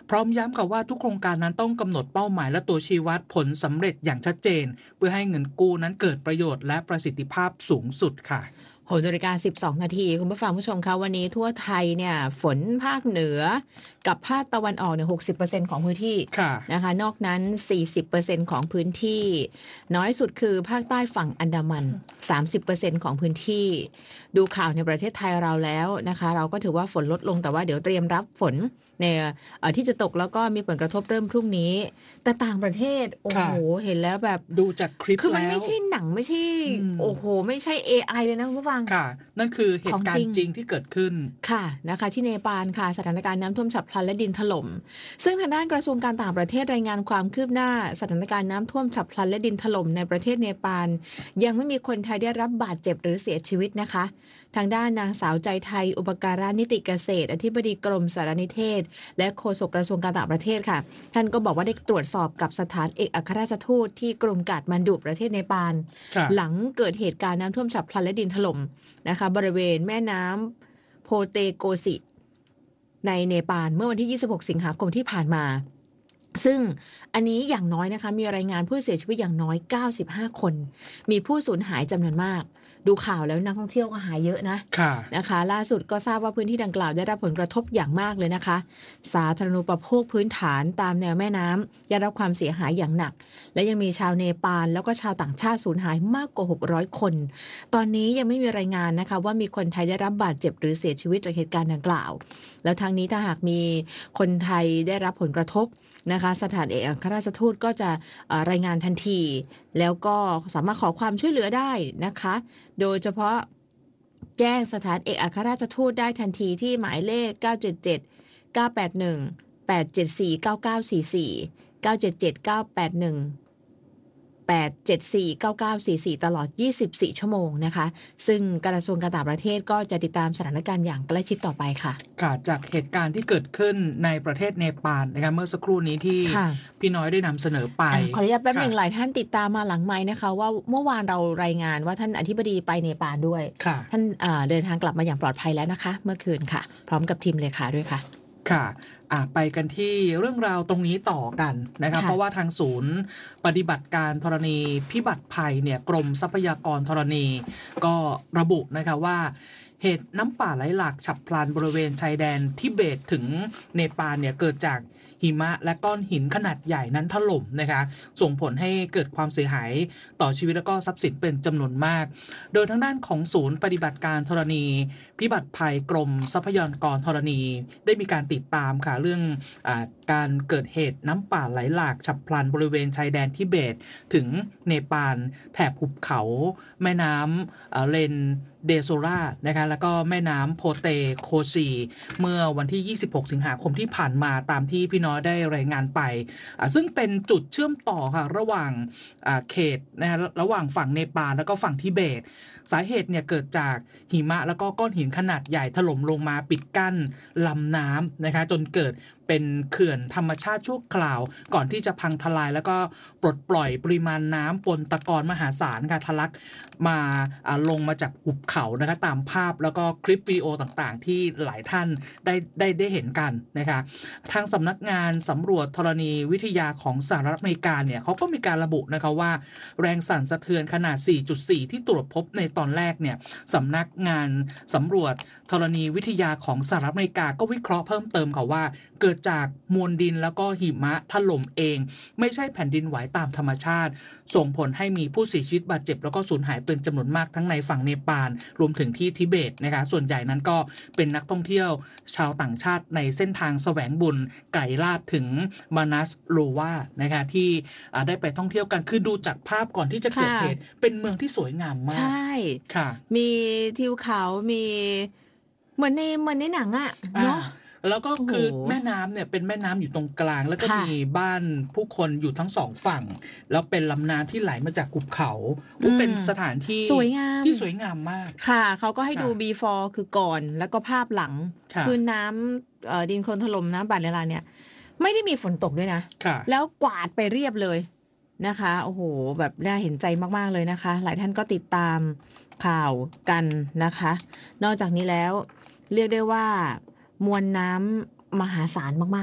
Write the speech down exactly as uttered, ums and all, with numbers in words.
พร้อมย้ำกับว่าทุกโครงการนั้นต้องกำหนดเป้าหมายและตัวชี้วัดผลสำเร็จอย่างชัดเจนเพื่อให้เงินกู้นั้นเกิดประโยชน์และประสิทธิภาพสูงสุดค่ะหกนาฬิกาสิบสองนาทีคุณผู้ฟังผู้ชมคะวันนี้ทั่วไทยเนี่ยฝนภาคเหนือกับภาคตะวันออกเนี่ย หกสิบเปอร์เซ็นต์ ของพื้นที่นะคะนอกนั้น สี่สิบเปอร์เซ็นต์ ของพื้นที่น้อยสุดคือภาคใต้ฝั่งอันดามัน สามสิบเปอร์เซ็นต์ ของพื้นที่ดูข่าวในประเทศไทยเราแล้วนะคะเราก็ถือว่าฝนลดลงแต่ว่าเดี๋ยวเตรียมรับฝนในที่จะตกแล้วก็มีผลกระทบเริ่มพรุ่งนี้แต่ต่างประเทศโอ้โหเห็นแล้วแบบดูจากคลิปแล้วคือมันไม่ใช่หนังไม่ใช่โอ้โหไม่ใช่ เอ ไอ เลยนะคุณผู้ฟังค่ะนั่นคือเหตุการณ์จริงที่เกิดขึ้นค่ะนะคะที่เนปาลค่ะสถานการณ์น้ำท่วมฉับพลันและดินถล่มซึ่งทางด้านกระทรวงการต่างประเทศรายงานความคืบหน้าสถานการณ์น้ำท่วมฉับพลันและดินถล่มในประเทศเนปาลยังไม่มีคนไทยได้รับบาดเจ็บหรือเสียชีวิตนะคะทางด้านนางสาวใจไทยอุปการะนิติเกษตรอธิบดีกรมสารนิเทศและโฆษกกระทรวงการต่างประเทศค่ะท่านก็บอกว่าได้ตรวจสอบกับสถานเอกอัครราชทูตที่กรุงกาฐมานดุประเทศเนปาลหลังเกิดเหตุการณ์น้ำท่วมฉับพลันและดินถล่มนะคะบริเวณแม่น้ำโพเตโกสิในเนปาลเมื่อวันที่ยี่สิบหกสิงหาคมที่ผ่านมาซึ่งอันนี้อย่างน้อยนะคะมีรายงานผู้เสียชีวิตอย่างน้อยเก้าสิบห้าคนมีผู้สูญหายจำนวนมากดูข่าวแล้วนักท่องเที่ยวก็หายเยอะนะนะคะล่าสุดก็ทราบว่าพื้นที่ดังกล่าวได้รับผลกระทบอย่างมากเลยนะคะสาธารณูปโภคพื้นฐานตามแนวแม่น้ำได้รับความเสียหายอย่างหนักและยังมีชาวเนปาลแล้วก็ชาวต่างชาติสูญหายมากกว่าหกร้อยคนตอนนี้ยังไม่มีรายงานนะคะว่ามีคนไทยได้รับบาดเจ็บหรือเสียชีวิตจากเหตุการณ์ดังกล่าวแล้วทางนี้ถ้าหากมีคนไทยได้รับผลกระทบนะคะสถานเอกอัครราชทูตก็จะรายงานทันทีแล้วก็สามารถขอความช่วยเหลือได้นะคะโดยเฉพาะแจ้งสถานเอกอัครราชทูตได้ทันทีที่หมายเลขเก้าเจ็ดเจ็ด เก้าแปดหนึ่ง แปดเจ็ดสี่ เก้าเก้าสี่สี่ เก้าเจ็ดเจ็ด เก้าแปดหนึ่ง แปดเจ็ดสี่ เก้าเก้าสี่สี่ ตลอดยี่สิบสี่ชั่วโมงนะคะซึ่งกระทรวงการต่างประเทศก็จะติดตามสถานการณ์อย่างใกล้ชิดต่อไปค่ะค่ะจากเหตุการณ์ที่เกิดขึ้นในประเทศเนปาลนะคะเมื่อสักครู่นี้ที่พี่น้อยได้นำเสนอไปขออนุญาตแป๊บนึงหลายท่านติดตามมาหลังไมค์นะคะว่าเมื่อวานเรารายงานว่าท่านอธิบดีไปเนปาลด้วยท่านเดินทางกลับมาอย่างปลอดภัยแล้วนะคะเมื่อคืนค่ะพร้อมกับทีมเลขาด้วยค่ะค่ะไปกันที่เรื่องราวตรงนี้ต่อกันนะครับเพราะว่าทางศูนย์ปฏิบัติการธรณีพิบัติภัยเนี่ยกรมทรัพยากรธรณีก็ระบุนะคะว่าเหตุน้ำป่าไหลหลากฉับพลันบริเวณชายแดนทิเบตถึงเนปาลเนี่ยเกิดจากหิมะและก้อนหินขนาดใหญ่นั้นถล่มนะคะส่งผลให้เกิดความเสียหายต่อชีวิตและก็ทรัพย์สินเป็นจำนวนมากโดยทางด้านของศูนย์ปฏิบัติการธรณีพิบัติภัยกรมทรัพยากรธรณีได้มีการติดตามค่ะเรื่องอาการเกิดเหตุน้ำป่าไหลหลากฉับพลันบริเวณชายแดนทิเบตถึงเนปาลแถบหุบเขาแม่น้ำเลนเดโซรานะคะแล้วก็แม่น้ำโพเตโคซีเมื่อวันที่ยี่สิบหกสิงหาคมที่ผ่านมาตามที่พี่น้อยได้รายงานไปซึ่งเป็นจุดเชื่อมต่อค่ะระหว่างเขตนะคะระหว่างฝั่งเนปาลแล้วก็ฝั่งทิเบตสาเหตุเนี่ยเกิดจากหิมะแล้วก็ก้อนหินขนาดใหญ่ถล่มลงมาปิดกั้นลำน้ำนะคะจนเกิดเป็นเขื่อนธรรมชาติชั่วคราวก่อนที่จะพังทลายแล้วก็ปลดปล่อยปริมาณน้ำปนตะกอนมหาศาลค่ะทะลักมาลงมาจากหุบเขานะคะตามภาพแล้วก็คลิปวิดีโอต่างๆที่หลายท่านได้ได้ได้เห็นกันนะคะทางสำนักงานสำรวจธรณีวิทยาของสหรัฐอเมริกาเนี่ยเขาก็มีการระบุนะคะว่าแรงสั่นสะเทือนขนาด สี่จุดสี่ ที่ตรวจพบในตอนแรกเนี่ยสำนักงานสำรวจธรณีวิทยาของสหรัฐอเมริกาก็วิเคราะห์เพิ่มเติมค่ะว่าเกิดจากมวลดินแล้วก็หิมะถล่มเองไม่ใช่แผ่นดินไหวตามธรรมชาติส่งผลให้มีผู้เสียชีวิตบาดเจ็บแล้วก็สูญหายเป็นจำนวนมากทั้งในฝั่งเนปาลรวมถึงที่ทิเบตนะคะส่วนใหญ่นั้นก็เป็นนักท่องเที่ยวชาวต่างชาติในเส้นทางแสวงบุญไก่ลาดถึงมานัสโลวานะคะที่ได้ไปท่องเที่ยวกันคือดูจากภาพก่อนที่จะเกิดเหตุเป็นเมืองที่สวยงามมากใช่ค่ะมีทิวเขามีเหมือนในเหมือนในหนังอะเนาะแล้วก็คือแม่น้ำเนี่ยเป็นแม่น้ำอยู่ตรงกลางแล้วก็มีบ้านผู้คนอยู่ทั้งสองฝั่งแล้วเป็นลำน้ำที่ไหลมาจากหุบเขาเป็นสถานที่สวยงามที่สวยงามมากค่ะเขาก็ให้ดู before คือก่อนแล้วก็ภาพหลังคือน้ำดินโคลนถล่มน้ำป่าไหลหลากเนี่ยไม่ได้มีฝนตกด้วยนะแล้วกวาดไปเรียบเลยนะคะโอ้โหแบบน่าเห็นใจมากๆเลยนะคะหลายท่านก็ติดตามข่าวกันนะคะนอกจากนี้แล้วเรียกได้ว่ามวลน้ำมหาศาลมากๆ